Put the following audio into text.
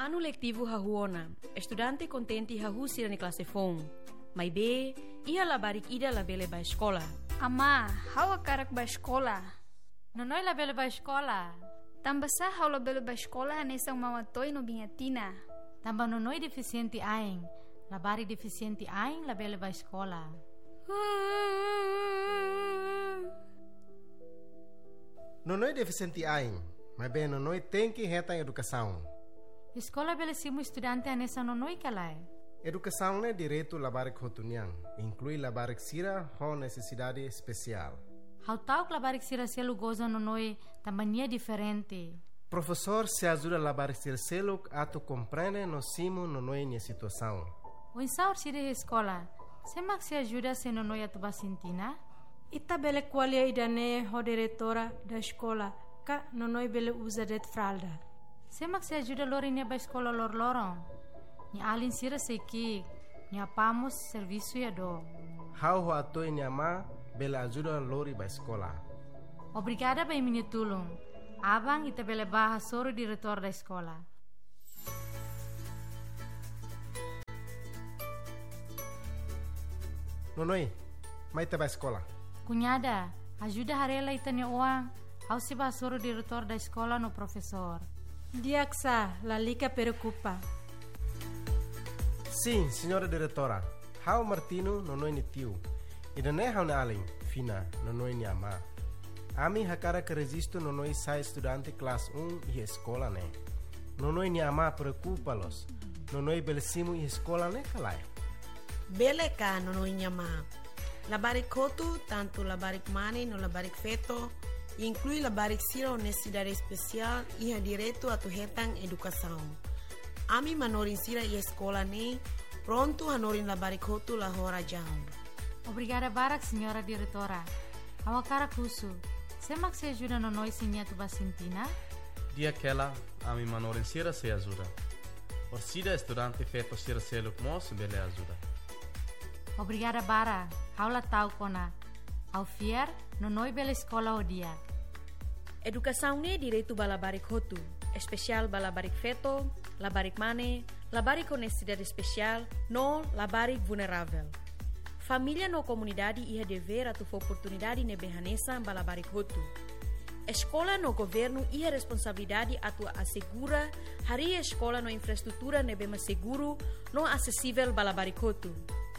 Ano letivo hahuona, estudante contenti hahusi na klase fong. May be, ia labarik ida labele ba escola. Ama, hawa karak ba escola? Nonoy labele ba escola? Tambasa hawa labele ba escola hanesang mawatoy no bingatina. Tamba nonoy deficiente aing, labari deficiente aing labele ba escola. Nonoy deficiente aing, mas bem nonoy tem que reta em educação. Escola belesimu estudante anessa nonoy kalai. Educação é direito labarik hotuniang, inclui labarik sira com necessidade especial. How tau labarik sira selu goza nonoy tambania diferente. Professor se ajuda a labarik sira selu ato compreende no simo nonoy nia situação. O insaur sira escola, semak se ajuda se nonoy atuba sintina? Ita bele qualia idane ho diretora da escola, ka nonoy bele usa det fralda. Semak se ajuda lori nia ba escola lor-lorong. Ni alin sira seiki, ni apamos serviço ya do. How ho ato nia ma bele ajuda lori ba escola. Obrigada ba minha tulung. Abang ita bele baha soro diretor da escola. Nonoy, mai te ba escola. Cunhada, ajuda harela ita nia uang. How se ba soro diretor da escola no professor. Diaksa, la lica preocupa. Sim, senhora diretora. How Martino nonoy ni tio. Ida ne how na alin, fina nonoy ni ama. Ami hakara que resisto nonoy sai estudante classe 1 e escola ne. Nonoy ni ama preocupa-los. Nonoy belesimu e escola ne kalai. Bele ka nonoy ni ama. Labarik kotu, tanto labarik mane no labarik feto, inclui labarik sira honestidade especial e a direito a tu retang educação. Ami manorin sira e escola ne, pronto hanorin labarik hotu la hora jam. Obrigada barak, senhora diretora. Awakara kusu. Semak se ajuda nonoy sinia tu basintina? Dia aquela, ami manorin sira se ajuda. Orsida estudante feto sira seluk mos bele ajuda. Obrigada bara. Haula tau kona. Au fier, nonoy bele escola o dia. Educação ne direito balabarik hotu, especial balabarik feto, labarik mane, labarik honestidade especial, no labarik vulnerável. Família no comunidade ia dever a tu oportunidade ne behanesa balabarik hotu. Escola no governo ia responsabilidade a tu assegura hari escola no infraestrutura ne bema seguro no acessível balabarik hotu.